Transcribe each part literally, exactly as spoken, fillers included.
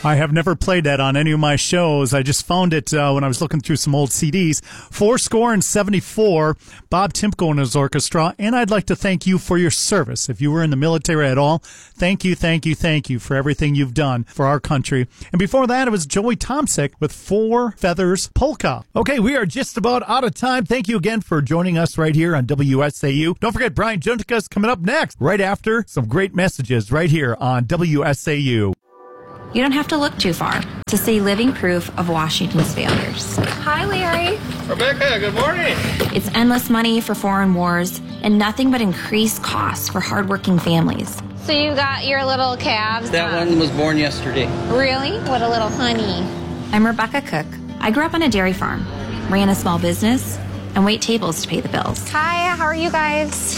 I have never played that on any of my shows. I just found it uh, when I was looking through some old C Ds. Four score and seventy-four, Bob Timko and his orchestra. And I'd like to thank you for your service. If you were in the military at all, thank you, thank you, thank you for everything you've done for our country. And before that, it was Joey Tomsick with Four Feathers Polka. Okay, we are just about out of time. Thank you again for joining us right here on W S A U. Don't forget, Brian Juntica is coming up next, right after some great messages right here on W S A U. You don't have to look too far to see living proof of Washington's failures. Hi, Larry. Rebecca, good morning. It's endless money for foreign wars and nothing but increased costs for hardworking families. So you got your little calves? That um, one was born yesterday. Really? What a little honey. I'm Rebecca Cook. I grew up on a dairy farm, ran a small business, and wait tables to pay the bills. Hi, how are you guys?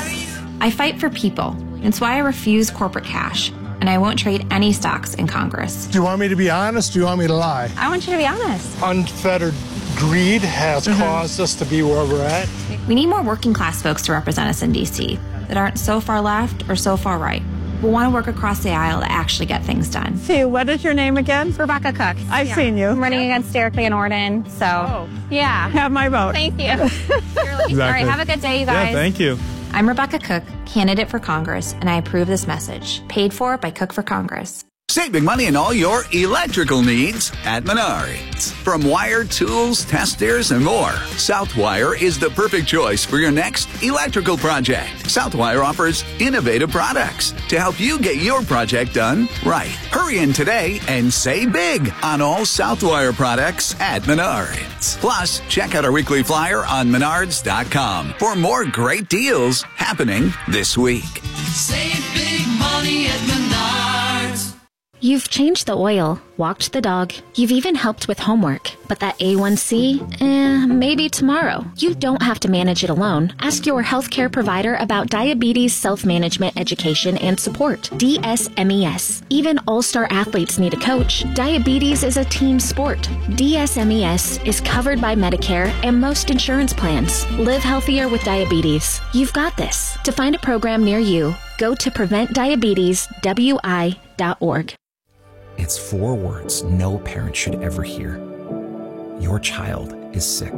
I fight for people. It's why I refuse corporate cash, and I won't trade any stocks in Congress. Do you want me to be honest? Do you want me to lie? I want you to be honest. Unfettered greed has mm-hmm. caused us to be where we're at. We need more working class folks to represent us in D C that aren't so far left or so far right. We want to work across the aisle to actually get things done. See, what is your name again? Rebecca Cook. I've yeah. seen you. I'm running against Derek Van Orden, so oh. yeah. Have my vote. Thank you. Exactly. All right, have a good day, you guys. Yeah, thank you. I'm Rebecca Cook, candidate for Congress, and I approve this message. Paid for by Cook for Congress. Save big money in all your electrical needs at Menards. From wire, tools, testers, and more, Southwire is the perfect choice for your next electrical project. Southwire offers innovative products to help you get your project done right. Hurry in today and save big on all Southwire products at Menards. Plus, check out our weekly flyer on menards dot com for more great deals happening this week. Save big money at Menards. You've changed the oil, walked the dog, you've even helped with homework. But that A one C, eh, maybe tomorrow. You don't have to manage it alone. Ask your healthcare provider about diabetes self-management education and support, D S M E S. Even all-star athletes need a coach. Diabetes is a team sport. D S M E S is covered by Medicare and most insurance plans. Live healthier with diabetes. You've got this. To find a program near you, go to prevent diabetes w i dot org. It's four words no parent should ever hear. Your child is sick.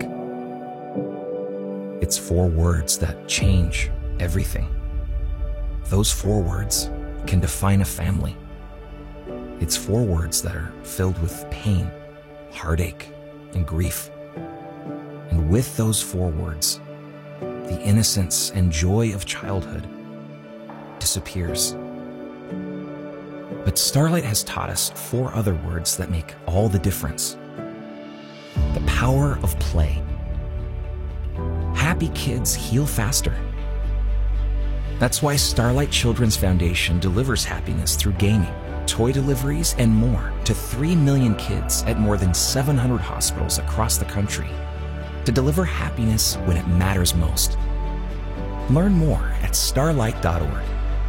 It's four words that change everything. Those four words can define a family. It's four words that are filled with pain, heartache, and grief. And with those four words, the innocence and joy of childhood disappears. But Starlight has taught us four other words that make all the difference. The power of play. Happy kids heal faster. That's why Starlight Children's Foundation delivers happiness through gaming, toy deliveries, and more to three million kids at more than seven hundred hospitals across the country to deliver happiness when it matters most. Learn more at starlight dot org.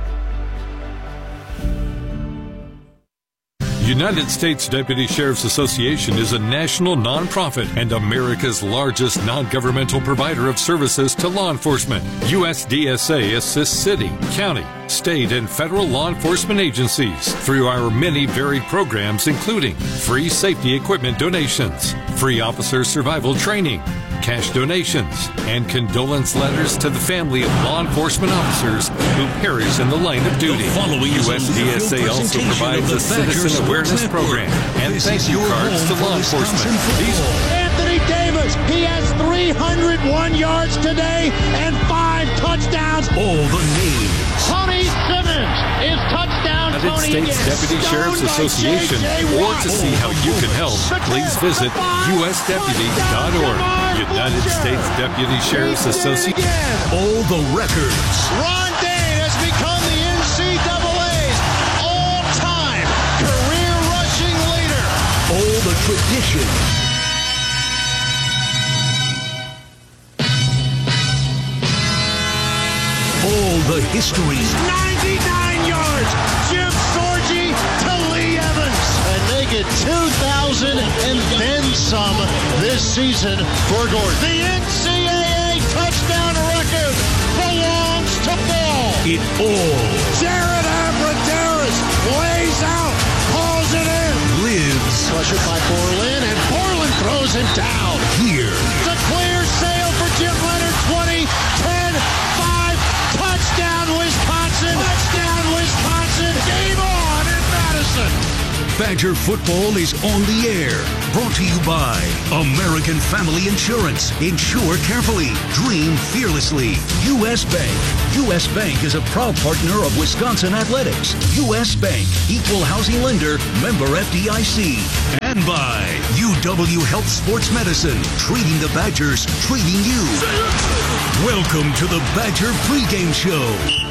United States Deputy Sheriff's Association is a national nonprofit and America's largest non-governmental provider of services to law enforcement. U S D S A assists city, county, state, and federal law enforcement agencies through our many varied programs, including free safety equipment donations, free officer survival training, cash donations, and condolence letters to the family of law enforcement officers who perish in the line of duty. U S D S A also provides a citizen awareness program and thank you cards to law enforcement. These Anthony Davis, he has three hundred one yards today and five touchdowns. All the names. Tony Simmons is touchdown. United States Deputy Sheriff's Association, or to see how you can help, please visit U S deputy dot org. United States Deputy Sheriff's Association. All the records. Ron Dane has become the N C double A's all-time career rushing leader. All the traditions. All the history. ninety-nine yards. Jim Sorgi to Lee Evans. And make it two thousand and then some this season for Gordon. The N C double A touchdown record belongs to Ball. It all. Jared Abbrederis lays out, calls it in. pressure by Borland, and Borland throws him down. Here. It's a clear sail for Jim Leonard. twenty, ten, five, touchdown Wisconsin. Touchdown Wisconsin. Game on in Madison. Badger football is on the air. Brought to you by American Family Insurance. Insure carefully. Dream fearlessly. U S. Bank. U S. Bank is a proud partner of Wisconsin Athletics. U S. Bank. Equal housing lender. Member F D I C. And by U W Health Sports Medicine. Treating the Badgers. Treating you. Welcome to the Badger pregame show.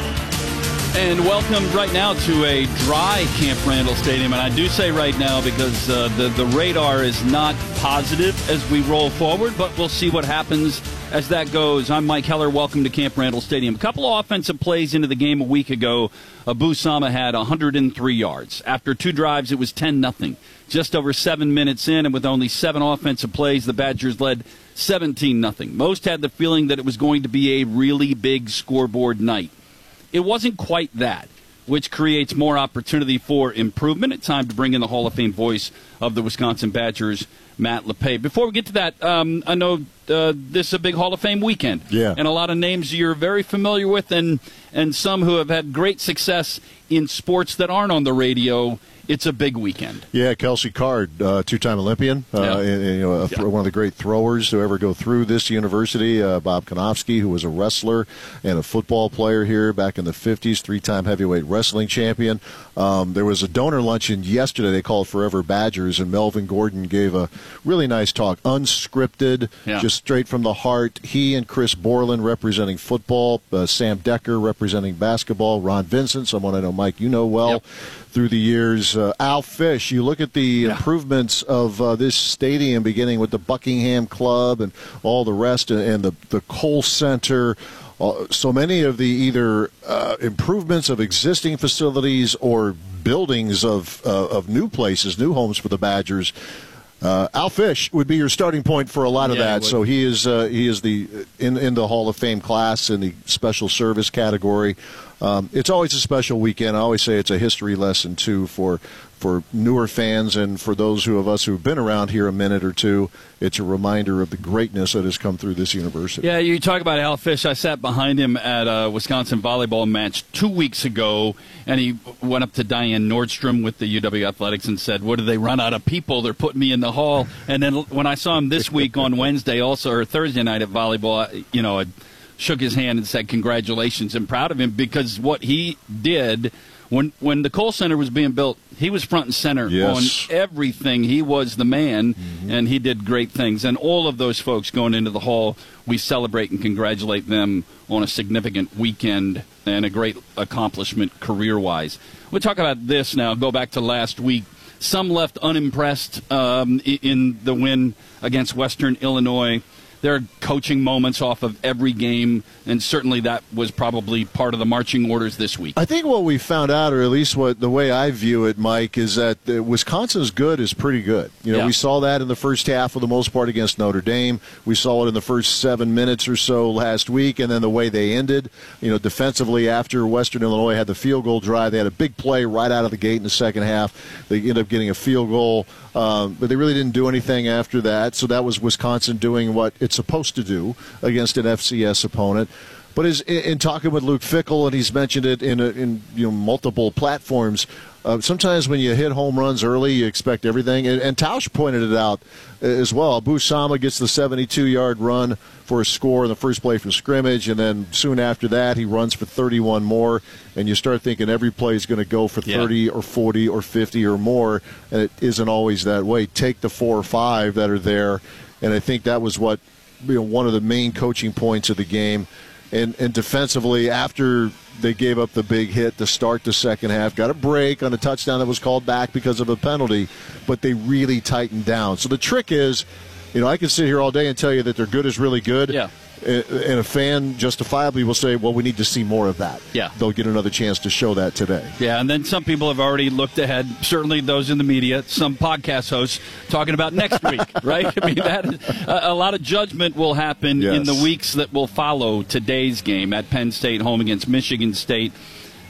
And welcome right now to a dry Camp Randall Stadium. And I do say right now because uh, the, the radar is not positive as we roll forward, but we'll see what happens as that goes. I'm Mike Heller. Welcome to Camp Randall Stadium. A couple of offensive plays into the game a week ago. Abu Sama had one hundred three yards. After two drives, it was ten nothing. Just over seven minutes in, and with only seven offensive plays, the Badgers led seventeen nothing. Most had the feeling that it was going to be a really big scoreboard night. It wasn't quite that, which creates more opportunity for improvement. It's time to bring in the Hall of Fame voice of the Wisconsin Badgers, Matt LePay. Before we get to that, um, I know uh, this is a big Hall of Fame weekend. Yeah. And a lot of names you're very familiar with and, and some who have had great success in sports that aren't on the radio. It's a big weekend. Yeah, Kelsey Card, uh, two-time Olympian, uh, yeah. and, and, you know, a, yeah. one of the great throwers to ever go through this university. Uh, Bob Konofsky, who was a wrestler and a football player here back in the fifties, three-time heavyweight wrestling champion. Um, there was a donor luncheon yesterday they called Forever Badgers, and Melvin Gordon gave a really nice talk, unscripted, yeah. just straight from the heart. He and Chris Borland representing football, uh, Sam Decker representing basketball, Ron Vincent, someone I know, Mike, you know well. Yep. Through the years. Uh, Al Fish, you look at the yeah. improvements of uh, this stadium, beginning with the Buckingham Club and all the rest, and, and the, the Kohl Center. Uh, so many of the either uh, improvements of existing facilities or buildings of, uh, of new places, new homes for the Badgers. Uh, Al Fish would be your starting point for a lot of yeah, that. He so he is uh, he is the in in the Hall of Fame class in the special service category. Um, it's always a special weekend. I always say it's a history lesson too for for newer fans and for those who of us who've been around here a minute or two. It's a reminder of the greatness that has come through this university. Yeah, you talk about Al Fish. I sat behind him at a Wisconsin volleyball match two weeks ago, and he went up to Diane Nordstrom with the U W Athletics and said, "What, did they run out of people? They're putting me in the hall." And then when I saw him this week on Wednesday, also or Thursday night at volleyball, you know, I shook his hand and said congratulations and proud of him because what he did when when the Kohl Center was being built, he was front and center yes. on everything. He was the man, mm-hmm. and he did great things. And all of those folks going into the hall, we celebrate and congratulate them on a significant weekend and a great accomplishment career-wise. We'll talk about this now. Go back to last week. Some left unimpressed um, in the win against Western Illinois. There are coaching moments off of every game, and certainly that was probably part of the marching orders this week. I think what we found out, or at least what the way I view it, Mike, is that uh, Wisconsin's good is pretty good. You know, yeah. we saw that in the first half for the most part against Notre Dame. We saw it in the first seven minutes or so last week, and then the way they ended. You know, defensively after Western Illinois had the field goal drive, they had a big play right out of the gate in the second half. They ended up getting a field goal, um, but they really didn't do anything after that. So that was Wisconsin doing what it's supposed to do against an F C S opponent. But as, in talking with Luke Fickell, and he's mentioned it in, a, in you know, multiple platforms, uh, sometimes when you hit home runs early, you expect everything. And, and Tausch pointed it out as well. Abu Sama gets the seventy-two-yard run for a score in the first play from scrimmage, and then soon after that, he runs for thirty-one more. And you start thinking every play is going to go for thirty yeah. or forty or fifty or more, and it isn't always that way. Take the four or five that are there, and I think that was what you know, one of the main coaching points of the game. And, and defensively, after they gave up the big hit to start the second half, got a break on a touchdown that was called back because of a penalty, but they really tightened down. So the trick is, you know, I can sit here all day and tell you that they're good is really good. Yeah. And a fan justifiably will say, well, we need to see more of that. Yeah. They'll get another chance to show that today. Yeah, and then some people have already looked ahead, certainly those in the media, some podcast hosts talking about next week, right? I mean, that is, a, a lot of judgment will happen yes. in the weeks that will follow today's game at Penn State, home against Michigan State.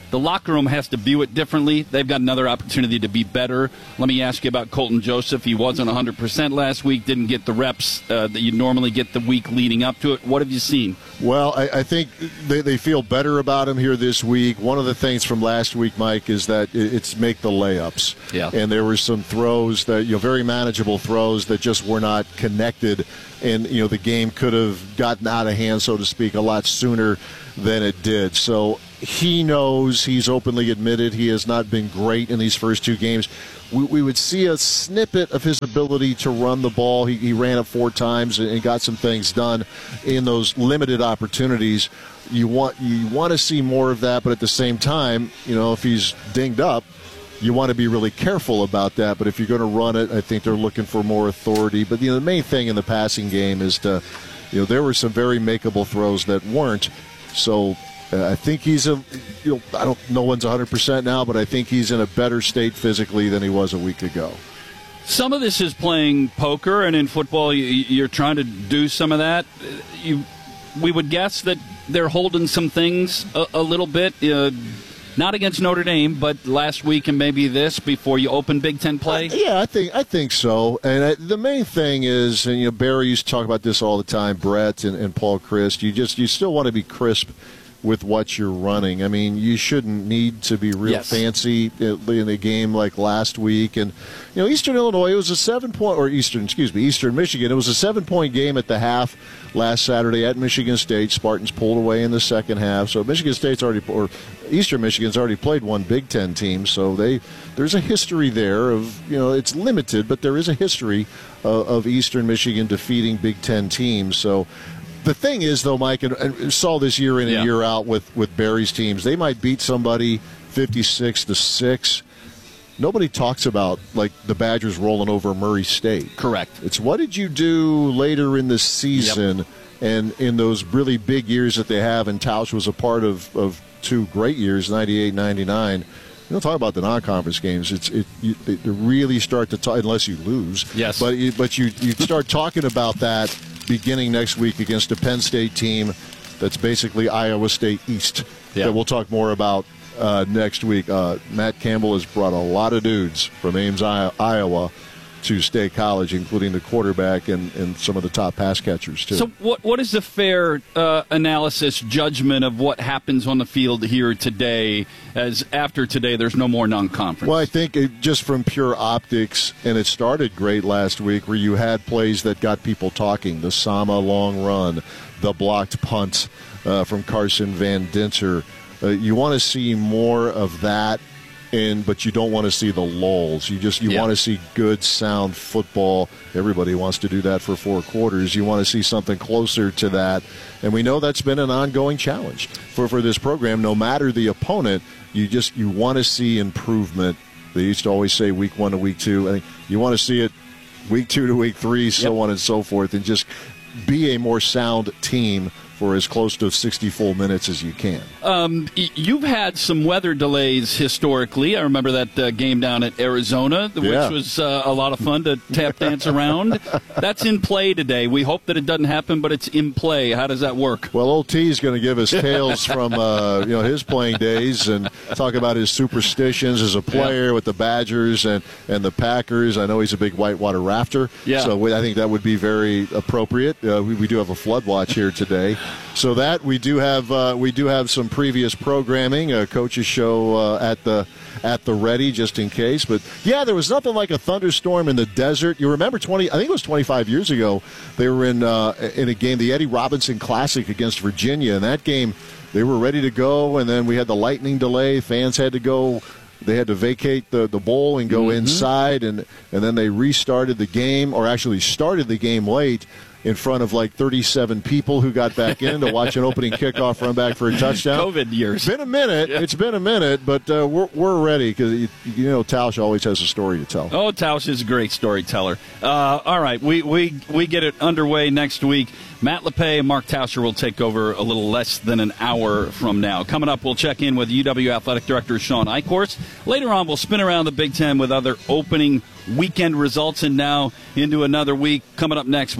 The locker room has to view it differently. They've got another opportunity to be better. Let me ask you about Colton Joseph. He wasn't one hundred percent last week, didn't get the reps uh, that you normally get the week leading up to it. What have you seen? Well, I, I think they, they feel better about him here this week. One of the things from last week, Mike, is that it's make the layups. Yeah. And there were some throws that, you know, very manageable throws that just were not connected. And, you know, the game could have gotten out of hand, so to speak, a lot sooner than it did. So he knows, he's openly admitted he has not been great in these first two games. We, we would see a snippet of his ability to run the ball. He, he ran it four times and got some things done in those limited opportunities. You want you want to see more of that, but at the same time, you know, if he's dinged up, you want to be really careful about that. But if you're going to run it, I think they're looking for more authority. But, you know, the main thing in the passing game is to, you know, there were some very makeable throws that weren't. So uh, I think he's a, you know, I don't, no one's one hundred percent now, but I think he's in a better state physically than he was a week ago. Some of this is playing poker, and in football, you, you're trying to do some of that. You, we would guess that they're holding some things a, a little bit. Uh, Not against Notre Dame, but last week and maybe this before you open Big Ten play? Uh, yeah, I think I think so. And I, the main thing is, and you know, Barry used to talk about this all the time, Brett and, and Paul Christ, you just you still want to be crisp with what you're running. I mean, you shouldn't need to be real yes. fancy in a game like last week. And, you know, Eastern Illinois, it was a seven-point, or Eastern, excuse me, Eastern Michigan, it was a seven-point game at the half last Saturday at Michigan State. Spartans pulled away in the second half. So Michigan State's already, or Eastern Michigan's already played one Big Ten team. So they there's a history there of, you know, it's limited, but there is a history of, of Eastern Michigan defeating Big Ten teams. So the thing is, though, Mike, and, and saw this year in and yeah. year out with, with Barry's teams, they might beat somebody fifty-six to six. Nobody talks about, like, the Badgers rolling over Murray State. Correct. It's what did you do later in the season yep. and in those really big years that they have, and Tausch was a part of, of two great years, ninety-eight ninety-nine. You don't talk about the non-conference games. It's it you, they really start to talk, unless you lose. Yes. But, you, but you, you start talking about that beginning next week against a Penn State team that's basically Iowa State East yeah. that we'll talk more about uh, next week. Uh, Matt Campbell has brought a lot of dudes from Ames, Iowa to State College, including the quarterback and, and some of the top pass catchers, too. So what what is the fair uh, analysis, judgment of what happens on the field here today, as after today there's no more non-conference? Well, I think it, just from pure optics, and it started great last week where you had plays that got people talking. The Sama long run, the blocked punt uh, from Carson Van Dinter. Uh, you want to see more of that. In, but you don't want to see the lulls. You just you yeah. want to see good, sound football. Everybody wants to do that for four quarters. You want to see something closer to that, and we know that's been an ongoing challenge for, for this program. No matter the opponent, you just you want to see improvement. They used to always say week one to week two. I think you want to see it week two to week three, so yep. on and so forth, and just be a more sound team for as close to sixty full minutes as you can. Um, you've had some weather delays historically. I remember that uh, game down at Arizona, which yeah. was uh, a lot of fun to tap dance around. That's in play today. We hope that it doesn't happen, but it's in play. How does that work? Well, old T is going to give us tales from uh, you know his playing days and talk about his superstitions as a player yeah. with the Badgers and, and the Packers. I know he's a big whitewater rafter, yeah. so we, I think that would be very appropriate. Uh, we, we do have a flood watch here today. So that we do have uh, we do have some previous programming, a coach's show uh, at the at the ready just in case. But yeah, there was nothing like a thunderstorm in the desert. You remember twenty? I think it was twenty-five years ago. They were in uh, in a game, the Eddie Robinson Classic against Virginia. In that game, they were ready to go, and then we had the lightning delay. Fans had to go. They had to vacate the, the bowl and go mm-hmm. inside, and, and then they restarted the game, or actually started the game late in front of like thirty-seven people who got back in to watch an opening kickoff run back for a touchdown. COVID years. It's been a minute. Yeah. It's been a minute, but uh, we're, we're ready because, you, you know, Tausch always has a story to tell. Oh, Tausch is a great storyteller. Uh, all right, we, we, we get it underway next week. Matt LePay and Mark Tauscher will take over a little less than an hour from now. Coming up, we'll check in with U W Athletic Director Sean Eichhorst. Later on, we'll spin around the Big Ten with other opening weekend results, and now into another week. Coming up next, we'll visit with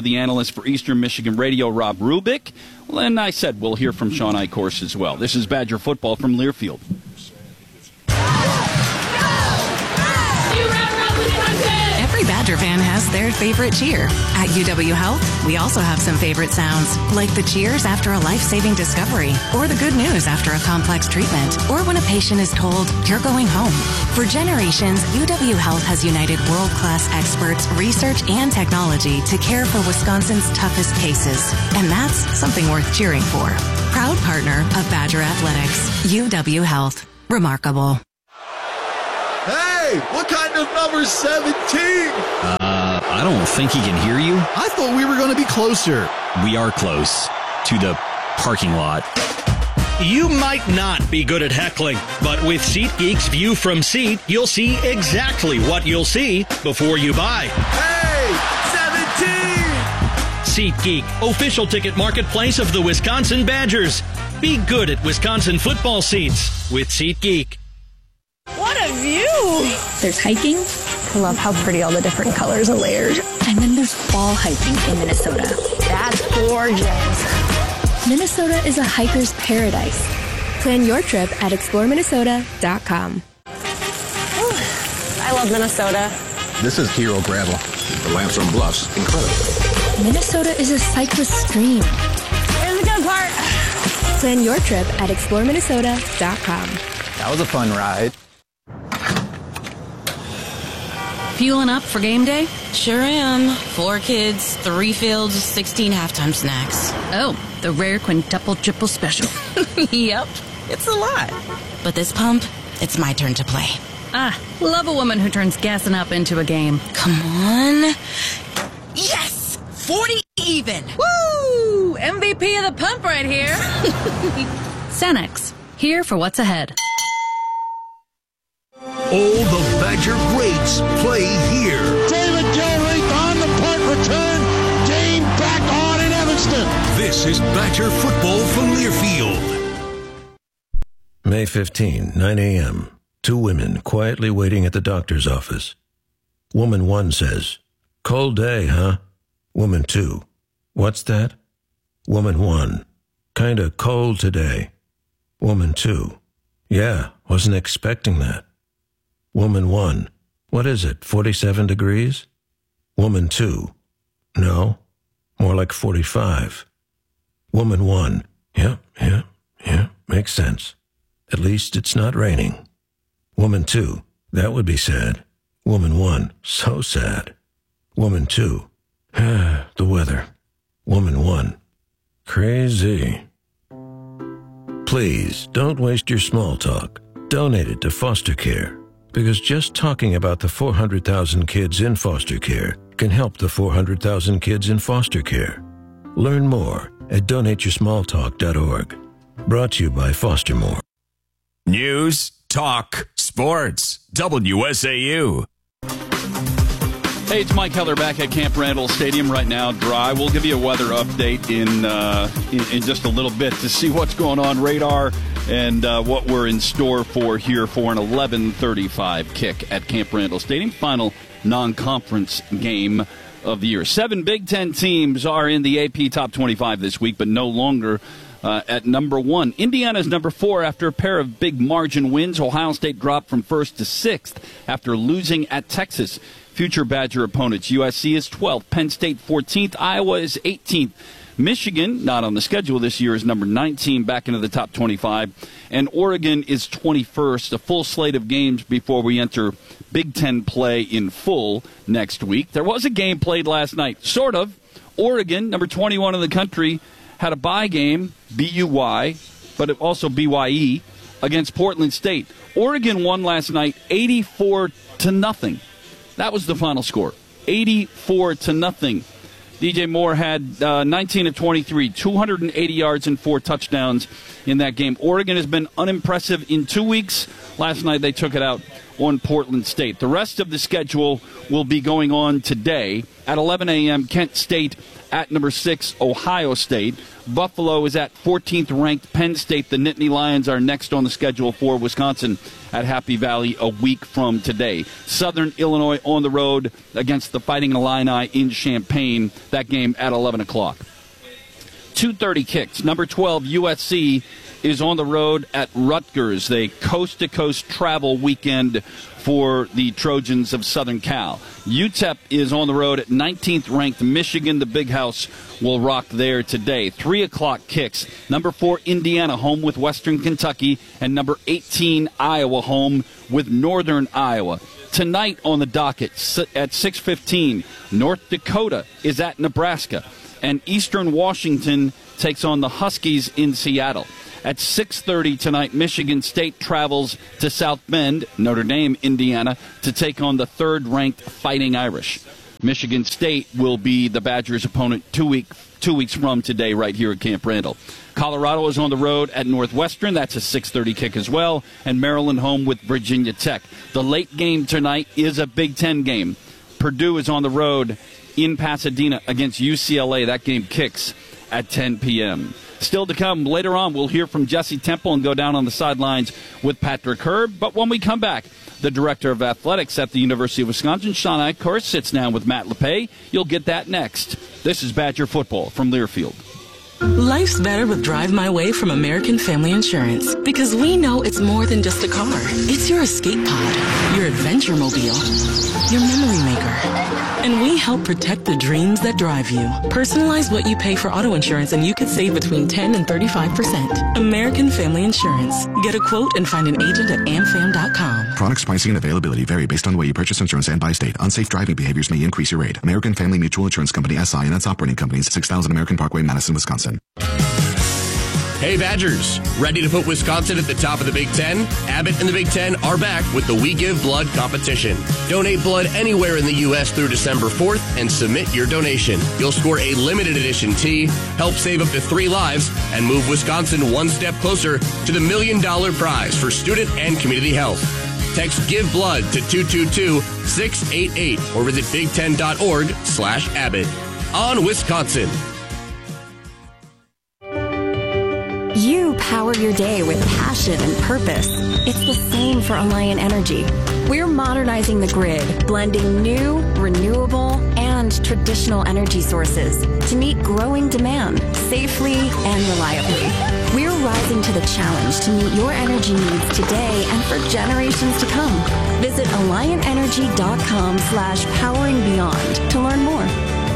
the analyst for Eastern Michigan Radio, Rob Rubik. Well, and I said we'll hear from Sean Eichhorst as well. This is Badger football from Learfield. Every Badger fan has their favorite cheer. At U W Health, we also have some favorite sounds, like the cheers after a life-saving discovery, or the good news after a complex treatment, or when a patient is told, you're going home. For generations, U W Health has united world-class experts, research, and technology to care for Wisconsin's toughest cases. And that's something worth cheering for. Proud partner of Badger Athletics, U W Health. Remarkable. Hey, what kind of number seventeen? Uh, I don't think he can hear you. I thought we were going to be closer. We are close to the parking lot. You might not be good at heckling, but with SeatGeek's View from Seat, you'll see exactly what you'll see before you buy. Hey, seventeen! SeatGeek, official ticket marketplace of the Wisconsin Badgers. Be good at Wisconsin football seats with SeatGeek. What a view! There's hiking. I love how pretty all the different colors and layers. And then there's wall hiking in Minnesota. That's gorgeous. Minnesota is a hiker's paradise. Plan your trip at explore minnesota dot com. I love Minnesota. This is Hero Gravel. The Lamson Bluffs. Incredible. Minnesota is a cyclist stream. Here's the good part. Plan your trip at explore minnesota dot com. That was a fun ride. Fueling up for game day? Sure am. Four kids, three fields, sixteen halftime snacks. Oh, the rare quintuple triple special. Yep, it's a lot. But this pump, it's my turn to play. Ah, love a woman who turns gassing up into a game. Come on. Yes! forty even! Woo! M V P of the pump right here. Cenex, here for what's ahead. All the Badger greats play here. David Gilreath on the punt return. Game back on in Evanston. This is Badger football from Learfield. May fifteenth, nine a.m. Two women quietly waiting at the doctor's office. Woman one says, "Cold day, huh?" Woman two, "What's that?" Woman one, "Kinda cold today." Woman two, "Yeah, wasn't expecting that." Woman one, "What is it, forty-seven degrees?" Woman two, "No, more like forty-five." Woman one, "Yeah, yeah, yeah, makes sense. At least it's not raining." Woman two, "That would be sad." Woman one, "So sad." Woman two, "Ah, the weather." Woman one, "Crazy." Please, don't waste your small talk. Donate it to foster care. Because just talking about the four hundred thousand kids in foster care can help the four hundred thousand kids in foster care. Learn more at donate your small talk dot org. Brought to you by Foster More. News, talk, sports. W S A U. Hey, it's Mike Heller back at Camp Randall Stadium right now. Dry. We'll give you a weather update in uh, in, in just a little bit to see what's going on radar and uh, what we're in store for here for an eleven thirty-five kick at Camp Randall Stadium. Final non-conference game of the year. Seven Big Ten teams are in the A P Top twenty-five this week, but no longer uh, at number one. Indiana's number four after a pair of big margin wins. Ohio State dropped from first to sixth after losing at Texas. Future Badger opponents, U S C is twelfth, Penn State fourteenth, Iowa is eighteenth. Michigan, not on the schedule this year, is number nineteen, back into the top twenty-five. And Oregon is twenty-first. A full slate of games before we enter Big Ten play in full next week. There was a game played last night, sort of. Oregon, number twenty-one in the country, had a bye game, B U Y, but also B Y E, against Portland State. Oregon won last night eighty-four to nothing. That was the final score, eighty-four to nothing. D J Moore had uh, nineteen of twenty-three, two hundred eighty yards and four touchdowns in that game. Oregon has been unimpressive in two weeks. Last night they took it out on Portland State. The rest of the schedule will be going on today. At eleven a.m., Kent State at number six, Ohio State. Buffalo is at fourteenth ranked Penn State. The Nittany Lions are next on the schedule for Wisconsin at Happy Valley a week from today. Southern Illinois on the road against the Fighting Illini in Champaign. That game at eleven o'clock. two thirty kicks. Number twelve, U S C, is on the road at Rutgers. They coast-to-coast travel weekend for the Trojans of Southern Cal. U T E P is on the road at nineteenth ranked Michigan. The Big House will rock there today. three o'clock kicks. Number four, Indiana, home with Western Kentucky. And number eighteen, Iowa, home with Northern Iowa. Tonight on the docket at six fifteen, North Dakota is at Nebraska. And Eastern Washington takes on the Huskies in Seattle. At six thirty tonight, Michigan State travels to South Bend, Notre Dame, Indiana, to take on the third-ranked Fighting Irish. Michigan State will be the Badgers' opponent two, week, two weeks from today right here at Camp Randall. Colorado is on the road at Northwestern. That's a six thirty kick as well. And Maryland home with Virginia Tech. The late game tonight is a Big Ten game. Purdue is on the road in Pasadena against U C L A. That game kicks at ten p.m. Still to come later on, we'll hear from Jesse Temple and go down on the sidelines with Patrick Herb. But when we come back, the director of athletics at the University of Wisconsin, Sean Eichhorst, sits down with Matt LePay. You'll get that next. This is Badger Football from Learfield. Life's better with Drive My Way from American Family Insurance, because we know it's more than just a car. It's your escape pod, your adventure mobile, your memory maker. And we help protect the dreams that drive you. Personalize what you pay for auto insurance and you could save between ten and thirty-five percent. American Family Insurance. Get a quote and find an agent at am fam dot com. Products, pricing, and availability vary based on the way you purchase insurance and by state. Unsafe driving behaviors may increase your rate. American Family Mutual Insurance Company, S I, and its operating companies, six thousand American Parkway, Madison, Wisconsin. Hey Badgers, ready to put Wisconsin at the top of the Big Ten? Abbott and the Big Ten are back with the We Give Blood competition. Donate blood anywhere in the U S through December fourth and submit your donation. You'll score a limited edition tee, help save up to three lives, and move Wisconsin one step closer to the million dollar prize for student and community health. Text Give Blood to two two two, six eight eight or visit big ten dot org slash Abbott. On Wisconsin. You power your day with passion and purpose. It's the same for Alliant Energy. We're modernizing the grid, blending new, renewable, and traditional energy sources to meet growing demand safely and reliably. We're rising to the challenge to meet your energy needs today and for generations to come. Visit alliant energy dot com slash powering beyond to learn more.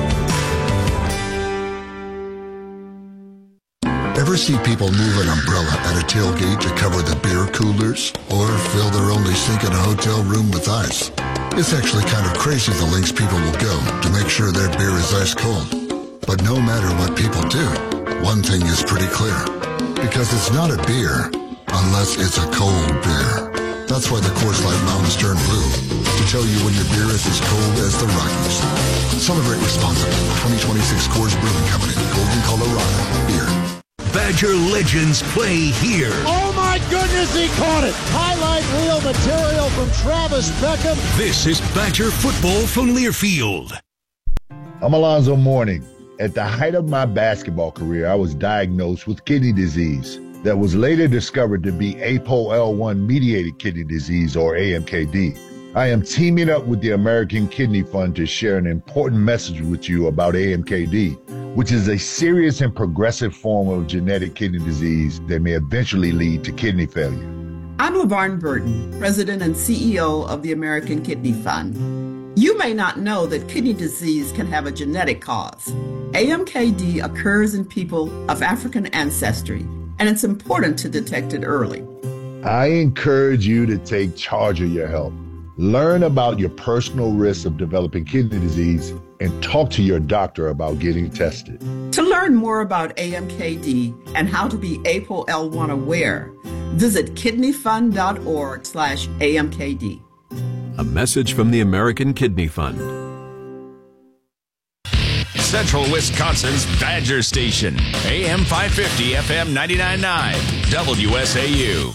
Ever see people move an umbrella at a tailgate to cover the beer coolers? Or fill their only sink in a hotel room with ice? It's actually kind of crazy the lengths people will go to make sure their beer is ice cold. But no matter what people do, one thing is pretty clear. Because it's not a beer unless it's a cold beer. That's why the Coors Light Mountains turn blue, to tell you when your beer is as cold as the Rockies. Celebrate responsibly. twenty twenty-six Coors Brewing Company, Golden, Colorado. Beer. Badger legends play here. Oh my goodness, he caught it! Highlight reel material from Travis Beckham. This is Badger Football from Learfield. I'm Alonzo Mourning. At the height of my basketball career, I was diagnosed with kidney disease that was later discovered to be A P O L one mediated kidney disease, or A M K D. I am teaming up with the American Kidney Fund to share an important message with you about A M K D, which is a serious and progressive form of genetic kidney disease that may eventually lead to kidney failure. I'm LaVarn Burton, President and C E O of the American Kidney Fund. You may not know that kidney disease can have a genetic cause. A M K D occurs in people of African ancestry, and it's important to detect it early. I encourage you to take charge of your health. Learn about your personal risks of developing kidney disease and talk to your doctor about getting tested. To learn more about A M K D and how to be A P O L one aware, visit kidney fund dot org slash A M K D. A message from the American Kidney Fund. Central Wisconsin's Badger Station, A M five fifty, F M ninety-nine point nine, W S A U.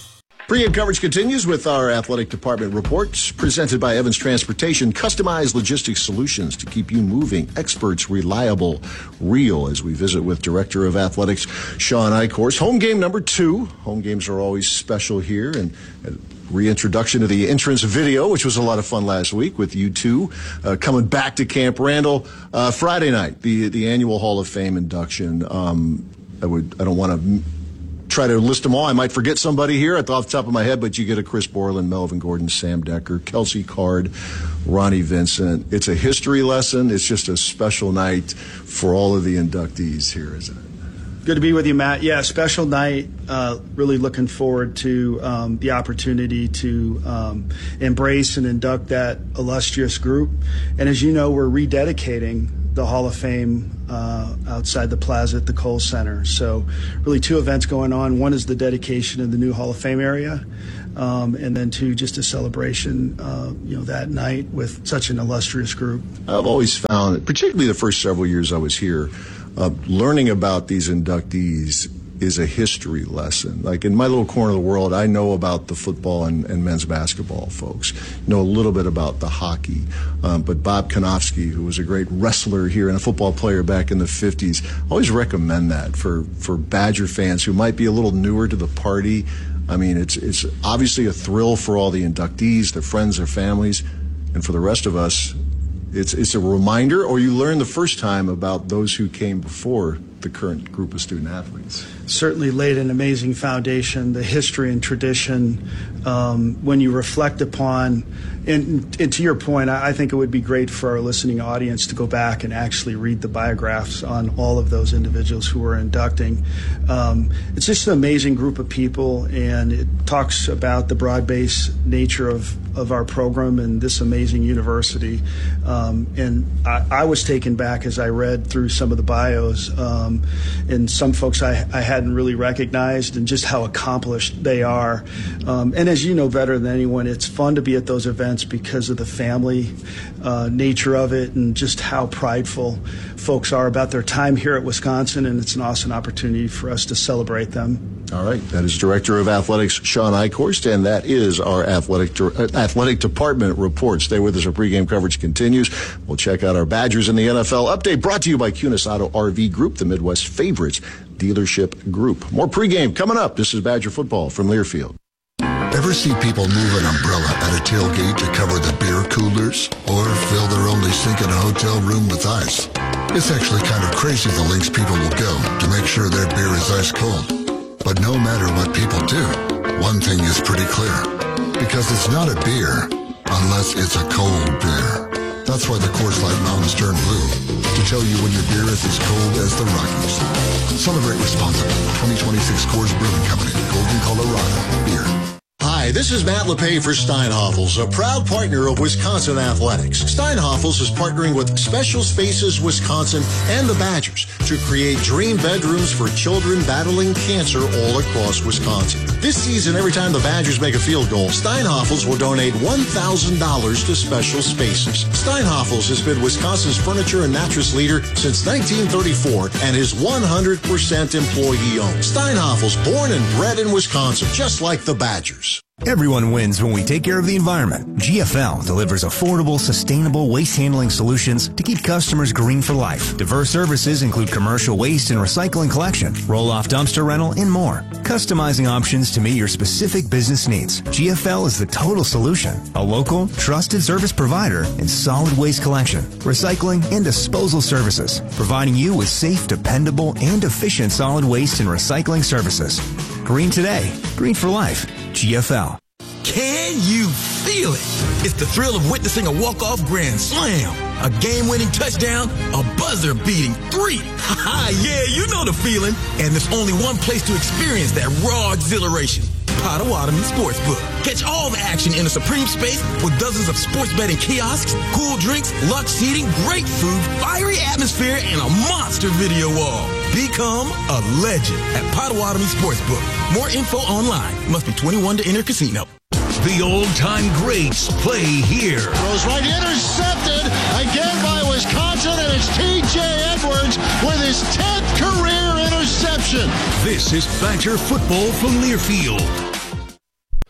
Pre-game coverage continues with our athletic department reports presented by Evans Transportation. Customized logistics solutions to keep you moving. Experts, reliable, real. As we visit with Director of Athletics Sean Eichhorst. Home game number two. Home games are always special here, and a reintroduction to the entrance video, which was a lot of fun last week with you two uh, coming back to Camp Randall uh, Friday night. The the annual Hall of Fame induction. Um, I would I don't want to. Try to list them all. I might forget somebody here at the off the top of my head, but you get a Chris Borland, Melvin Gordon, Sam Decker, Kelsey Card, Ronnie Vincent. It's a history lesson. It's just a special night for all of the inductees here, isn't it? Good to be with you, Matt. Yeah, special night. Uh, really looking forward to um, the opportunity to um, embrace and induct that illustrious group. And as you know, we're rededicating the Hall of Fame uh, outside the plaza at the Kohl Center. So really two events going on. One is the dedication of the new Hall of Fame area, um, and then two, just a celebration uh, you know, that night with such an illustrious group. I've always found, particularly the first several years I was here, uh, learning about these inductees is a history lesson. Like in my little corner of the world, I know about the football and, and men's basketball folks, know a little bit about the hockey. Um, but Bob Konofsky, who was a great wrestler here and a football player back in the fifties, I always recommend that for, for Badger fans who might be a little newer to the party. I mean, it's, it's obviously a thrill for all the inductees, their friends, their families, and for the rest of us, it's, it's a reminder, or you learn the first time about those who came before the current group of student athletes. Certainly laid an amazing foundation, the history and tradition. Um, when you reflect upon, and, and to your point, I, I think it would be great for our listening audience to go back and actually read the biographs on all of those individuals who were inducting. Um, it's just an amazing group of people, and it talks about the broad-based nature of, of our program and this amazing university. Um, and I, I was taken back as I read through some of the bios, um, and some folks I, I hadn't really recognized, and just how accomplished they are. Um, and as you know better than anyone, it's fun to be at those events because of the family uh, nature of it, and just how prideful folks are about their time here at Wisconsin, and it's an awesome opportunity for us to celebrate them. All right, that is Director of Athletics Sean Eichhorst, and that is our athletic uh, athletic department report. Stay with us. Our pregame coverage continues. We'll check out our Badgers in the N F L update, brought to you by Kunis Auto R V Group, the Midwest favorites dealership group. More pregame coming up. This is Badger football from Learfield. Ever see people move an umbrella at a tailgate to cover the beer coolers, or fill their only sink in a hotel room with ice? It's actually kind of crazy the lengths people will go to make sure their beer is ice cold. But no matter what people do, one thing is pretty clear. Because it's not a beer unless it's a cold beer. That's why the Coors Light Mountains turn blue, to tell you when your beer is as cold as the Rockies. Celebrate responsibly. twenty twenty-six Coors Brewing Company, Golden, Colorado. Beer. Hi, this is Matt LePay for Steinhoffels, a proud partner of Wisconsin Athletics. Steinhoffels is partnering with Special Spaces Wisconsin and the Badgers to create dream bedrooms for children battling cancer all across Wisconsin. This season, every time the Badgers make a field goal, Steinhoffels will donate one thousand dollars to Special Spaces. Steinhoffels has been Wisconsin's furniture and mattress leader since nineteen thirty-four and is one hundred percent employee-owned. Steinhoffels, born and bred in Wisconsin, just like the Badgers. Everyone wins when we take care of the environment. G F L delivers affordable, sustainable waste handling solutions to keep customers green for life. Diverse services include commercial waste and recycling collection, roll-off dumpster rental, and more. Customizing options to meet your specific business needs. G F L is the total solution. A local, trusted service provider in solid waste collection, recycling, and disposal services, providing you with safe, dependable, and efficient solid waste and recycling services. Green today, green for life. G F L. Can you feel it? It's the thrill of witnessing a walk-off grand slam, a game-winning touchdown, a buzzer-beating three. Ha yeah, you know the feeling. And there's only one place to experience that raw exhilaration. Potawatomi Sportsbook. Catch all the action in a supreme space with dozens of sports betting kiosks, cool drinks, luxe seating, great food, fiery atmosphere, and a monster video wall. Become a legend at Potawatomi Sportsbook. More info online. Must be twenty-one to enter casino. The old-time greats play here. Throws right, intercepted again by Wisconsin, and it's T J Edwards with his tenth career interception. This is Badger football from Learfield.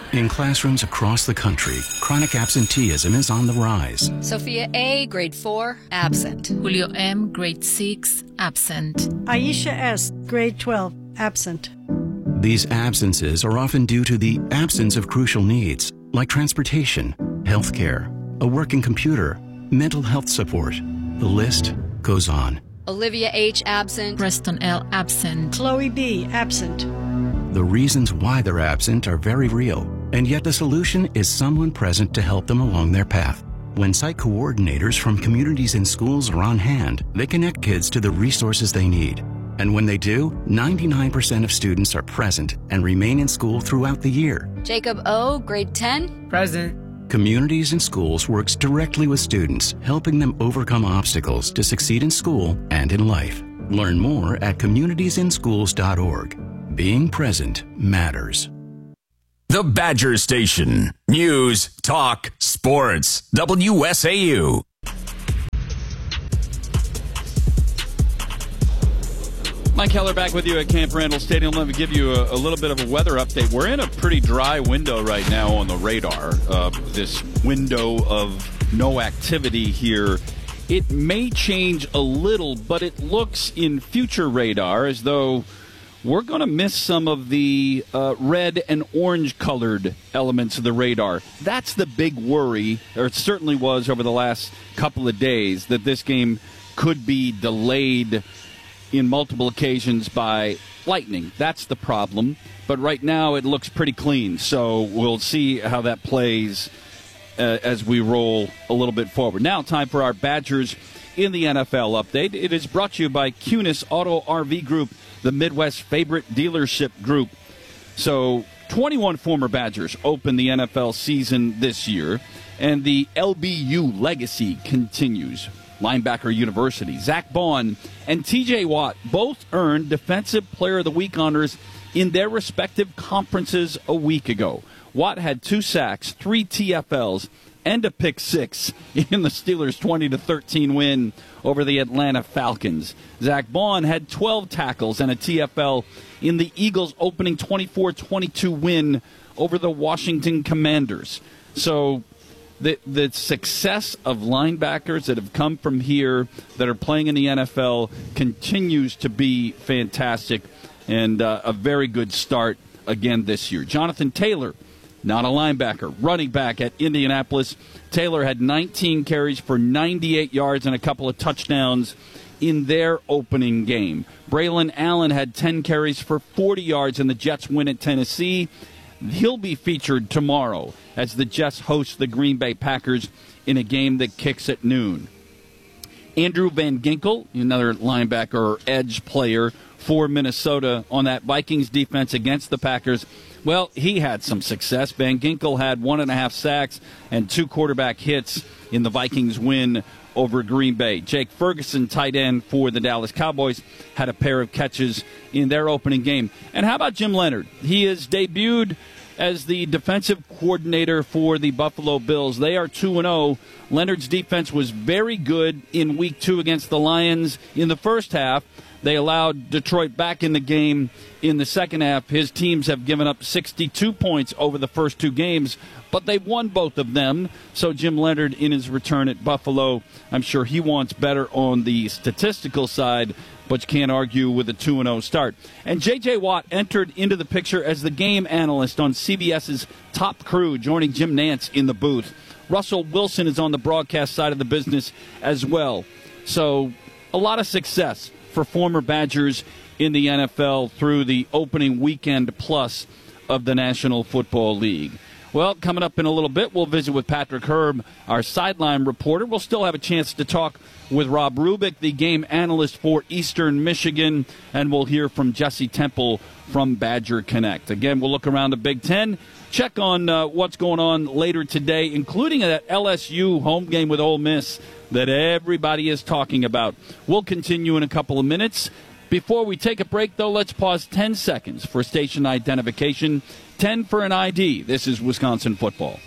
In classrooms across the country, chronic absenteeism is on the rise. Sophia A., grade four, absent. Julio M., grade six, absent. Aisha S., grade twelve, absent. These absences are often due to the absence of crucial needs, like transportation, health care, a working computer, mental health support. The list goes on. Olivia H., absent. Preston L., absent. Chloe B., absent. The reasons why they're absent are very real, and yet the solution is someone present to help them along their path. When site coordinators from communities and schools are on hand, they connect kids to the resources they need. And when they do, ninety-nine percent of students are present and remain in school throughout the year. Jacob O., grade ten, present. Communities and Schools works directly with students, helping them overcome obstacles to succeed in school and in life. Learn more at communities in schools dot org. Being present matters. The Badger Station. News, talk, sports. W S A U. Mike Keller back with you at Camp Randall Stadium. Let me give you a, a little bit of a weather update. We're in a pretty dry window right now on the radar. Uh, this window of no activity here. It may change a little, but it looks in future radar as though we're going to miss some of the uh, red and orange-colored elements of the radar. That's the big worry, or it certainly was over the last couple of days, that this game could be delayed in multiple occasions by lightning. That's the problem. But right now it looks pretty clean, so we'll see how that plays uh, as we roll a little bit forward. Now time for our Badgers in the N F L update. It is brought to you by Cunis Auto R V Group, the Midwest favorite dealership group. So twenty-one former Badgers open the N F L season this year, and the L B U legacy continues. Linebacker University, Zach Bond and T J Watt both earned Defensive Player of the Week honors in their respective conferences a week ago. Watt had two sacks, three T F Ls, and a pick six in the Steelers' twenty to thirteen win over the Atlanta Falcons. Zach Bond had twelve tackles and a T F L in the Eagles' opening twenty-four twenty-two win over the Washington Commanders. So The, the success of linebackers that have come from here that are playing in the N F L continues to be fantastic, and uh, a very good start again this year. Jonathan Taylor, not a linebacker, running back at Indianapolis. Taylor had nineteen carries for ninety-eight yards and a couple of touchdowns in their opening game. Braylon Allen had ten carries for forty yards in the Jets' win at Tennessee. He'll be featured tomorrow as the Jets host the Green Bay Packers in a game that kicks at noon. Andrew Van Ginkel, another linebacker or edge player for Minnesota on that Vikings defense against the Packers, well, he had some success. Van Ginkel had one and a half sacks and two quarterback hits in the Vikings win over Green Bay. Jake Ferguson, tight end for the Dallas Cowboys, had a pair of catches in their opening game. And how about Jim Leonhard? He has debuted as the defensive coordinator for the Buffalo Bills. They are two and oh. Leonhard's defense was very good in week two against the Lions in the first half. They allowed Detroit back in the game in the second half. His teams have given up sixty-two points over the first two games, but they've won both of them. So Jim Leonhard, in his return at Buffalo, I'm sure he wants better on the statistical side, but you can't argue with a two and oh start. And J J. Watt entered into the picture as the game analyst on C B S's Top Crew, joining Jim Nantz in the booth. Russell Wilson is on the broadcast side of the business as well. So a lot of success for former Badgers in the N F L through the opening weekend plus of the National Football League. Well, coming up in a little bit, we'll visit with Patrick Herb, our sideline reporter. We'll still have a chance to talk with Rob Rubick, the game analyst for Eastern Michigan, and we'll hear from Jesse Temple from Badger Connect. Again, we'll look around the Big Ten, check on uh, what's going on later today, including that L S U home game with Ole Miss that everybody is talking about. We'll continue in a couple of minutes. Before we take a break, though, let's pause ten seconds for station identification. ten for an I D. This is Wisconsin football.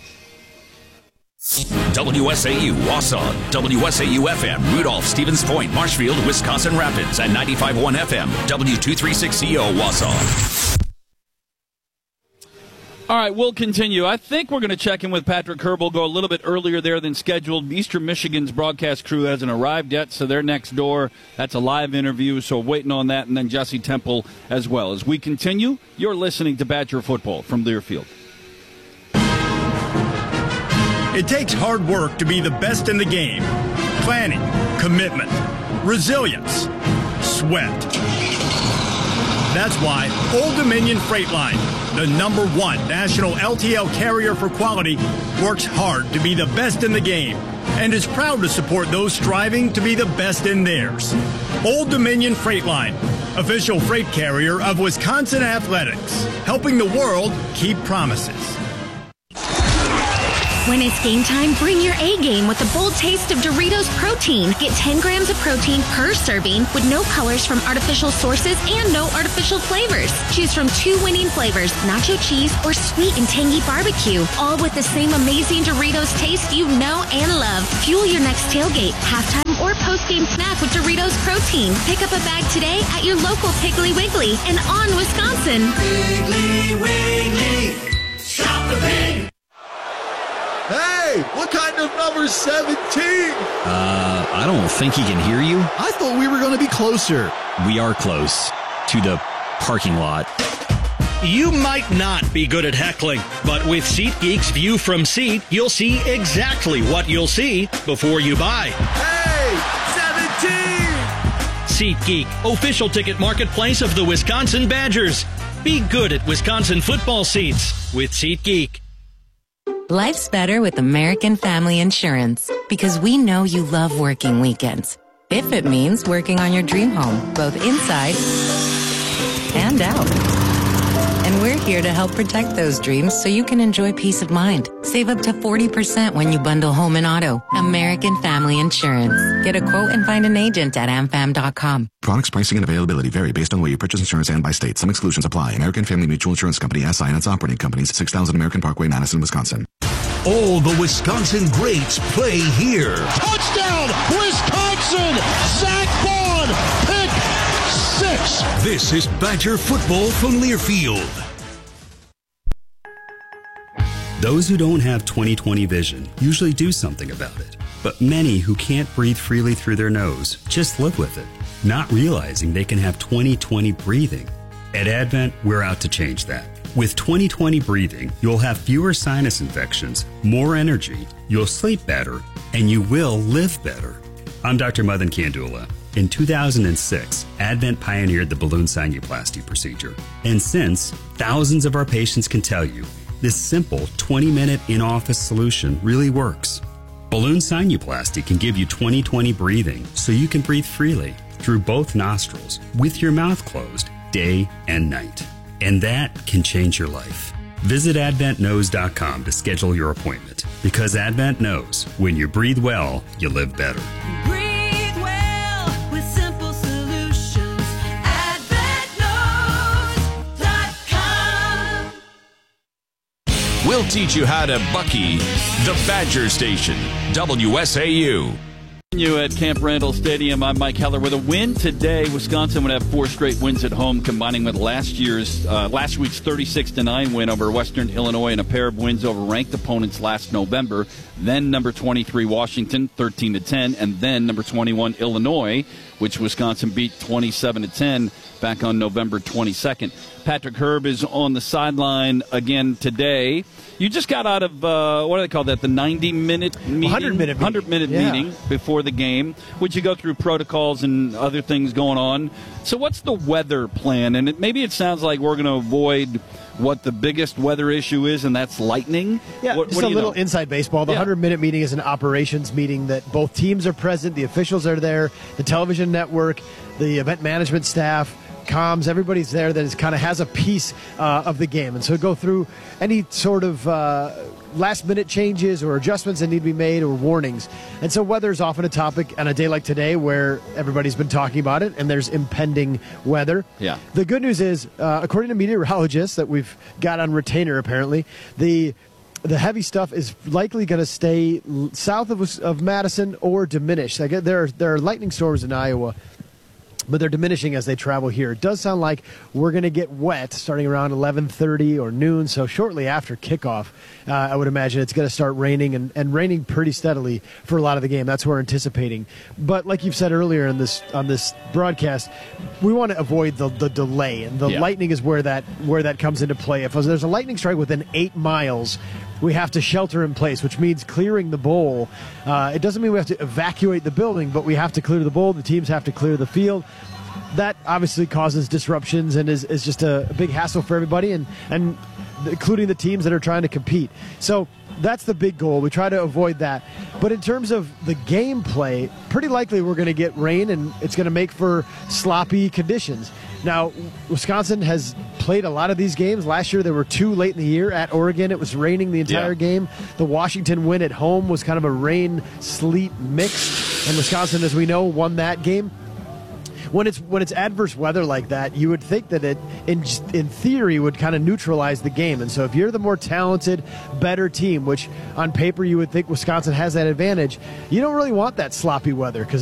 W S A U Wausau, W S A U F M, Rudolph, Stevens Point, Marshfield, Wisconsin Rapids, and ninety-five point one F M, W two thirty-six C O Wausau. All right, we'll continue. I think we're going to check in with Patrick Herb. We'll go a little bit earlier there than scheduled. Eastern Michigan's broadcast crew hasn't arrived yet, so they're next door. That's a live interview, so waiting on that, and then Jesse Temple as well. As we continue, you're listening to Badger Football from Learfield. It takes hard work to be the best in the game. Planning, commitment, resilience, sweat. That's why Old Dominion Freight Line, the number one national L T L carrier for quality, works hard to be the best in the game and is proud to support those striving to be the best in theirs. Old Dominion Freight Line, official freight carrier of Wisconsin Athletics, helping the world keep promises. When it's game time, bring your A game with the bold taste of Doritos Protein. Get ten grams of protein per serving with no colors from artificial sources and no artificial flavors. Choose from two winning flavors, nacho cheese or sweet and tangy barbecue, all with the same amazing Doritos taste you know and love. Fuel your next tailgate, halftime, or post-game snack with Doritos Protein. Pick up a bag today at your local Piggly Wiggly and on Wisconsin. Piggly Wiggly, shop the pig. Hey, what kind of number seventeen? Uh, I don't think he can hear you. I thought we were going to be closer. We are close to the parking lot. You might not be good at heckling, but with SeatGeek's View from Seat, you'll see exactly what you'll see before you buy. Hey, seventeen! SeatGeek, official ticket marketplace of the Wisconsin Badgers. Be good at Wisconsin football seats with SeatGeek. Life's better with American Family Insurance because we know you love working weekends. If it means working on your dream home, both inside and out. And we're here to help protect those dreams so you can enjoy peace of mind. Save up to forty percent when you bundle home and auto. American Family Insurance. Get a quote and find an agent at am fam dot com. Products, pricing, and availability vary based on where you purchase insurance and by state. Some exclusions apply. American Family Mutual Insurance Company, S I and its operating companies, six thousand American Parkway, Madison, Wisconsin. All the Wisconsin greats play here. Touchdown, Wisconsin! Zach Vaughn, pick six. This is Badger Football from Learfield. Those who don't have twenty twenty vision usually do something about it. But many who can't breathe freely through their nose just live with it, not realizing they can have twenty twenty breathing. At Advent, we're out to change that. With twenty twenty breathing, you'll have fewer sinus infections, more energy, you'll sleep better, and you will live better. I'm Doctor Madan Kandula. In two thousand six, Advent pioneered the balloon sinuplasty procedure. And since, thousands of our patients can tell you, this simple twenty-minute in-office solution really works. Balloon sinuplasty can give you twenty twenty breathing so you can breathe freely through both nostrils with your mouth closed day and night. And that can change your life. Visit advent knows dot com to schedule your appointment because Advent knows when you breathe well, you live better. Breathe well with simple solutions. advent knows dot com. We'll teach you how to Bucky the Badger Station, W S A U. You at Camp Randall Stadium. I'm Mike Heller. With a win today, Wisconsin would have four straight wins at home, combining with last year's uh, last week's thirty-six to nine win over Western Illinois and a pair of wins over ranked opponents last November. Then number twenty-three Washington, thirteen to ten, and then number twenty-one Illinois, which Wisconsin beat twenty-seven to ten back on November twenty-second. Patrick Herb is on the sideline again today. You just got out of, uh, what do they call that, the ninety-minute meeting? one hundred minute meeting. one hundred minute Yeah. meeting before the game, which you go through protocols and other things going on. So what's the weather plan? And it, maybe it sounds like we're going to avoid what the biggest weather issue is, and that's lightning. Yeah, what, just what a do you little know? inside baseball. The Yeah. one hundred minute meeting is an operations meeting that both teams are present, the officials are there, the television network, the event management staff, comms, everybody's there that is kind of has a piece uh, of the game. And so go through any sort of uh, last minute changes or adjustments that need to be made or warnings. And so weather is often a topic on a day like today where everybody's been talking about it and there's impending weather. Yeah. The good news is, uh, according to meteorologists that we've got on retainer apparently, the the heavy stuff is likely going to stay l- south of, of Madison or diminish. Like, there are, there are lightning storms in Iowa but they're diminishing as they travel here. It does sound like we're going to get wet starting around eleven thirty or noon, so shortly after kickoff, uh, I would imagine it's going to start raining, and, and raining pretty steadily for a lot of the game. That's what we're anticipating. But like you've said earlier in this on this broadcast, we want to avoid the, the delay, and the yeah. lightning is where that where that comes into play. If there's a lightning strike within eight miles, we have to shelter in place, which means clearing the bowl. Uh, it doesn't mean we have to evacuate the building, but we have to clear the bowl. The teams have to clear the field. That obviously causes disruptions and is, is just a, a big hassle for everybody, and, and including the teams that are trying to compete. So that's the big goal. We try to avoid that. But in terms of the gameplay, pretty likely we're going to get rain, and it's going to make for sloppy conditions. Now, Wisconsin has played a lot of these games. Last year, there were two late in the year at Oregon. It was raining the entire yeah. game. The Washington win at home was kind of a rain-sleet mix, and Wisconsin, as we know, won that game. When it's when it's adverse weather like that, you would think that it, in in theory, would kind of neutralize the game. And so if you're the more talented, better team, which on paper you would think Wisconsin has that advantage, you don't really want that sloppy weather because